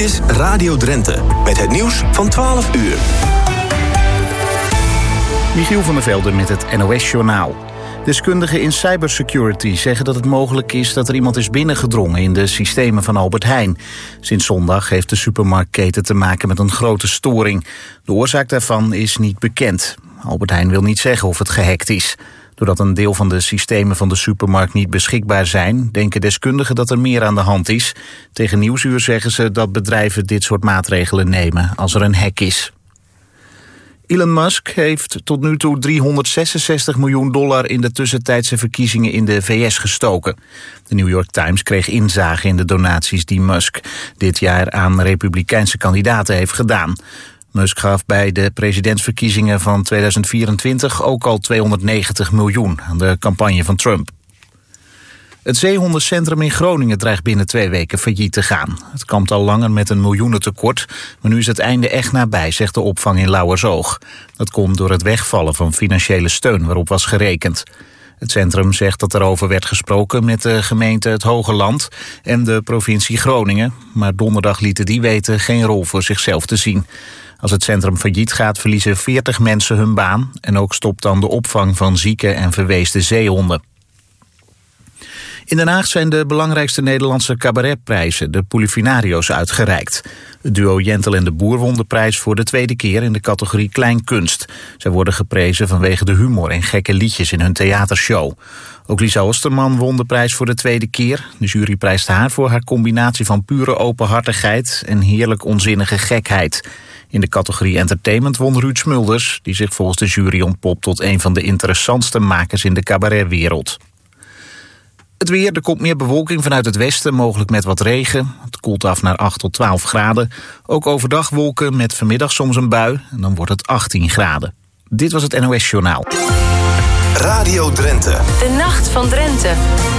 is Radio Drenthe, met het nieuws van 12 uur. Michiel van der Velde met het NOS-journaal. Deskundigen in cybersecurity zeggen dat het mogelijk is dat er iemand is binnengedrongen in de systemen van Albert Heijn. Sinds zondag heeft de supermarktketen te maken met een grote storing. De oorzaak daarvan is niet bekend. Albert Heijn wil niet zeggen of het gehackt is. Doordat een deel van de systemen van de supermarkt niet beschikbaar zijn, denken deskundigen dat er meer aan de hand is. Tegen Nieuwsuur zeggen ze dat bedrijven dit soort maatregelen nemen als er een hack is. Elon Musk heeft tot nu toe $366 miljoen in de tussentijdse verkiezingen in de VS gestoken. De New York Times kreeg inzage in de donaties die Musk dit jaar aan republikeinse kandidaten heeft gedaan. Musk gaf bij de presidentsverkiezingen van 2024 ook al $290 miljoen aan de campagne van Trump. Het zeehondencentrum in Groningen dreigt binnen 2 weken failliet te gaan. Het kampt al langer met een miljoenentekort, maar nu is het einde echt nabij, zegt de opvang in Lauwersoog. Dat komt door het wegvallen van financiële steun waarop was gerekend. Het centrum zegt dat er over werd gesproken met de gemeente Het Hogeland en de provincie Groningen, maar donderdag lieten die weten geen rol voor zichzelf te zien. Als het centrum failliet gaat, verliezen 40 mensen hun baan en ook stopt dan de opvang van zieke en verweesde zeehonden. In Den Haag zijn de belangrijkste Nederlandse cabaretprijzen, de Polifinario's, uitgereikt. Het duo Jentel en de Boer won de prijs voor de 2e keer in de categorie kleinkunst. Zij worden geprezen vanwege de humor en gekke liedjes in hun theatershow. Ook Lisa Osterman won de prijs voor de 2e keer. De jury prijst haar voor haar combinatie van pure openhartigheid en heerlijk onzinnige gekheid. In de categorie entertainment won Ruud Smulders, die zich volgens de jury ontpopt tot een van de interessantste makers in de cabaretwereld. Het weer, er komt meer bewolking vanuit het westen, mogelijk met wat regen. Het koelt af naar 8 tot 12 graden. Ook overdag wolken met vanmiddag soms een bui en dan wordt het 18 graden. Dit was het NOS Journaal. Radio Drenthe. De Nacht van Drenthe.